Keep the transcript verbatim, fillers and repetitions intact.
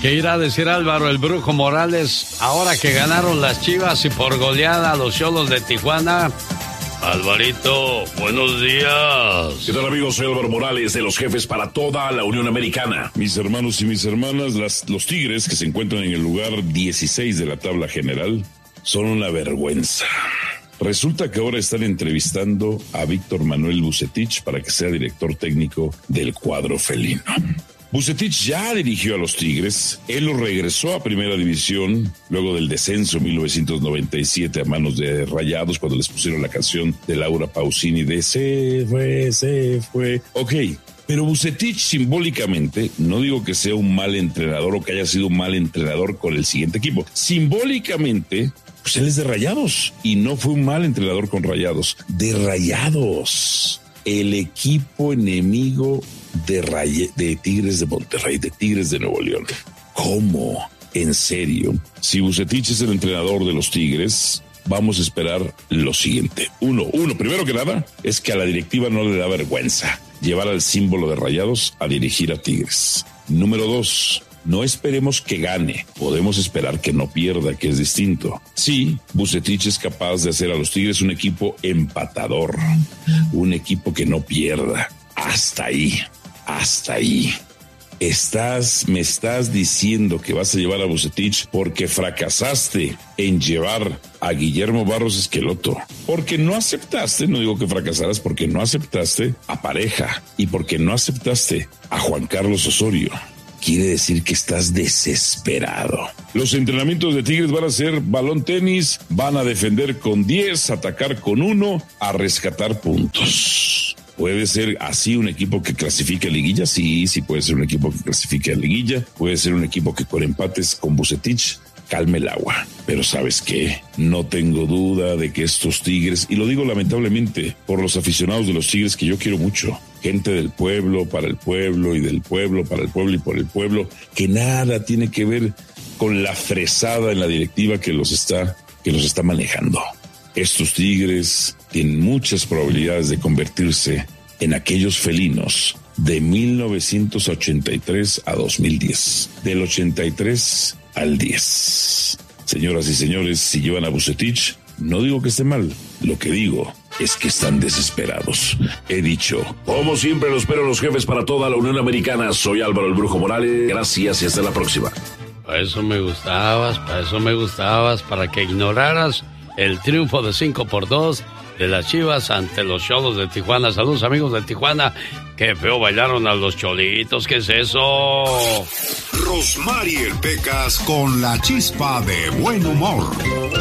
¿Qué irá a decir Álvaro el Brujo Morales ahora que ganaron las Chivas y por goleada a los Xolos de Tijuana? Alvarito, buenos días. ¿Qué tal, amigos? Soy Álvaro Morales, de los Jefes para toda la Unión Americana. Mis hermanos y mis hermanas, las, los Tigres, que se encuentran en el lugar dieciséis de la tabla general, son una vergüenza. Resulta que ahora están entrevistando a Víctor Manuel Vucetich para que sea director técnico del cuadro felino. Vucetich ya dirigió a los Tigres, él lo regresó a Primera División luego del descenso en mil novecientos noventa y siete a manos de Rayados, cuando les pusieron la canción de Laura Pausini de Se fue, se fue. Ok, pero Vucetich simbólicamente, no digo que sea un mal entrenador o que haya sido un mal entrenador con el siguiente equipo, simbólicamente, pues él es de Rayados y no fue un mal entrenador con Rayados, de Rayados, el equipo enemigo de, Ray- de Tigres de Monterrey, de Tigres de Nuevo León. ¿Cómo? ¿En serio? Si Vucetich es el entrenador de los Tigres, vamos a esperar lo siguiente. Uno, uno, primero que nada, es que a la directiva no le da vergüenza llevar al símbolo de Rayados a dirigir a Tigres. Número dos, no esperemos que gane, podemos esperar que no pierda, que es distinto. Sí, Vucetich es capaz de hacer a los Tigres un equipo empatador, un equipo que no pierda. Hasta ahí, hasta ahí. Estás, me estás diciendo que vas a llevar a Vucetich porque fracasaste en llevar a Guillermo Barros Esqueloto, porque no aceptaste, no digo que fracasaras, porque no aceptaste a Pareja y porque no aceptaste a Juan Carlos Osorio. Quiere decir que estás desesperado. Los entrenamientos de Tigres van a ser balón tenis, van a defender con diez, atacar con uno, a rescatar puntos. ¿Puede ser así un equipo que clasifique a liguilla? Sí, sí puede ser un equipo que clasifique a liguilla. Puede ser un equipo que con empates con Vucetich calme el agua. Pero ¿sabes qué? No tengo duda de que estos Tigres, y lo digo lamentablemente por los aficionados de los Tigres que yo quiero mucho, gente del pueblo, para el pueblo, y del pueblo, para el pueblo y por el pueblo, que nada tiene que ver con la fresada en la directiva que los está, que los está manejando. Estos Tigres tienen muchas probabilidades de convertirse en aquellos felinos de mil novecientos ochenta y tres a dos mil diez, del ochenta y tres al diez. Señoras y señores, si llevan a Vucetich, no digo que esté mal, lo que digo es que están desesperados. He dicho. Como siempre, lo espero los Jefes para toda la Unión Americana. Soy Álvaro el Brujo Morales. Gracias y hasta la próxima. Para eso me gustabas, para eso me gustabas, para que ignoraras el triunfo de cinco por dos de las Chivas ante los Xolos de Tijuana. Saludos, amigos de Tijuana. Qué feo bailaron a los Cholitos. ¿Qué es eso? Rosmarie el Pecas con la chispa de buen humor.